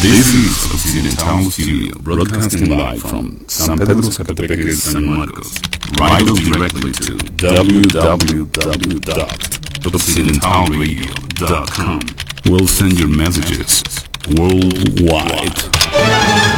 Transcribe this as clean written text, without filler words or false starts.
This is Occidental Studio, broadcasting live from San Pedro Zacatecas, San Marcos. Write directly to www.occidentalradio.com. We'll send your messages worldwide.